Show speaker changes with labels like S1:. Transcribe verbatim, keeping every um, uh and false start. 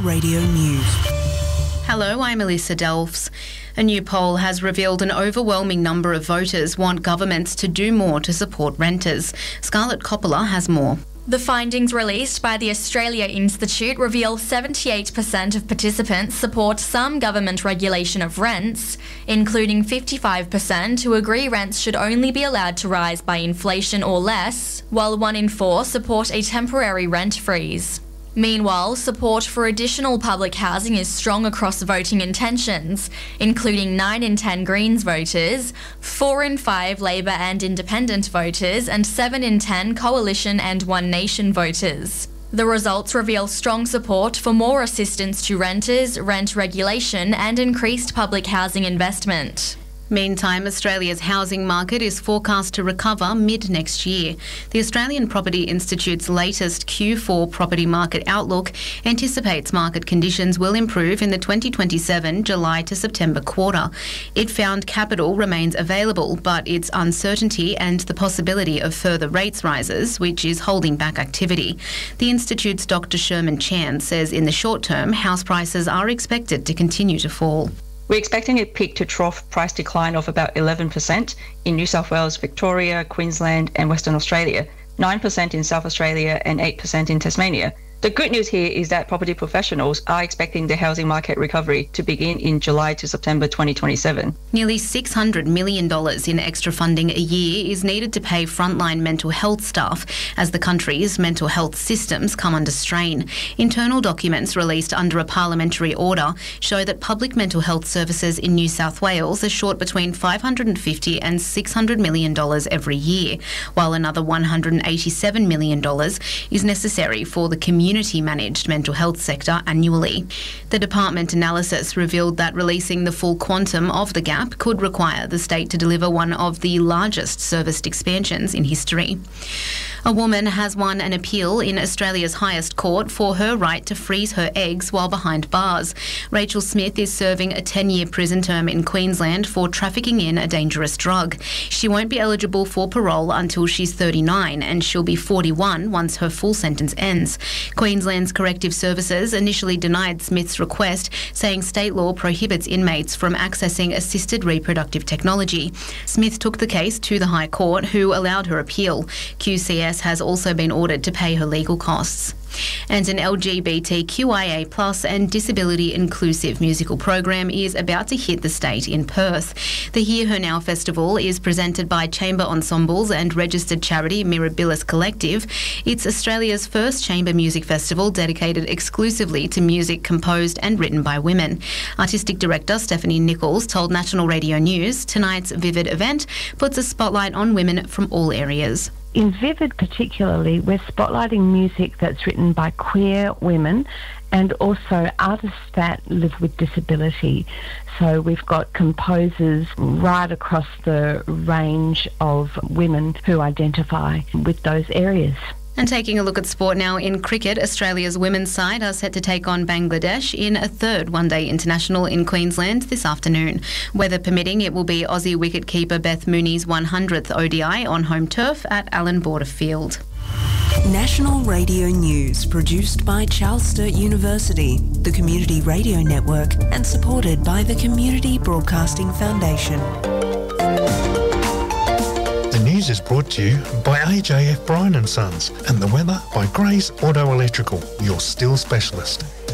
S1: Radio News.
S2: Hello, I'm Elisa Delfs. A new poll has revealed an overwhelming number of voters want governments to do more to support renters. Scarlett Coppola has more.
S3: The findings released by the Australia Institute reveal seventy-eight percent of participants support some government regulation of rents, including fifty-five percent who agree rents should only be allowed to rise by inflation or less, while one in four support a temporary rent freeze. Meanwhile, support for additional public housing is strong across voting intentions, including nine in ten Greens voters, four in five Labor and Independent voters, and seven in ten Coalition and One Nation voters. The results reveal strong support for more assistance to renters, rent regulation, and increased public housing investment.
S2: Meantime, Australia's housing market is forecast to recover mid-next year. The Australian Property Institute's latest Q four property market outlook anticipates market conditions will improve in the twenty twenty-seven July to September quarter. It found capital remains available, but its uncertainty and the possibility of further rates rises, which is holding back activity. The Institute's Doctor Sherman Chan says in the short term, house prices are expected to continue to fall.
S4: We're expecting a peak to trough price decline of about eleven percent in New South Wales, Victoria, Queensland and Western Australia, nine percent in South Australia and eight percent in Tasmania. The good news here is that property professionals are expecting the housing market recovery to begin in July to September twenty twenty-seven.
S2: Nearly six hundred million dollars in extra funding a year is needed to pay frontline mental health staff as the country's mental health systems come under strain. Internal documents released under a parliamentary order show that public mental health services in New South Wales are short between five hundred fifty and six hundred million dollars every year, while another one hundred eighty-seven million dollars is necessary for the community community-managed mental health sector annually. The department analysis revealed that releasing the full quantum of the gap could require the state to deliver one of the largest serviced expansions in history. A woman has won an appeal in Australia's highest court for her right to freeze her eggs while behind bars. Rachel Smith is serving a ten-year prison term in Queensland for trafficking in a dangerous drug. She won't be eligible for parole until she's thirty-nine, and she'll be forty-one once her full sentence ends. Queensland's Corrective Services initially denied Smith's request, saying state law prohibits inmates from accessing assisted reproductive technology. Smith took the case to the High Court, who allowed her appeal. Q C S has also been ordered to pay her legal costs. And an L G B T Q I A plus and disability inclusive musical program is about to hit the state in Perth. The Hear Her Now Festival is presented by chamber ensembles and registered charity Mirabilis Collective. It's Australia's first chamber music festival dedicated exclusively to music composed and written by women. Artistic director Stephanie Nichols told National Radio News tonight's Vivid event puts a spotlight on women from all areas.
S5: In Vivid particularly, we're spotlighting music that's written by queer women and also artists that live with disability. So we've got composers right across the range of women who identify with those areas.
S2: And taking a look at sport now, in cricket, Australia's women's side are set to take on Bangladesh in a third one-day international in Queensland this afternoon. Weather permitting, it will be Aussie wicketkeeper Beth Mooney's one hundredth O D I on home turf at Allan Border Field.
S1: National Radio News, produced by Charles Sturt University, the Community Radio Network, and supported by the Community Broadcasting Foundation.
S6: The news is brought to you by A J F Bryan and Sons, and the weather by Grace Auto Electrical, your steel specialist.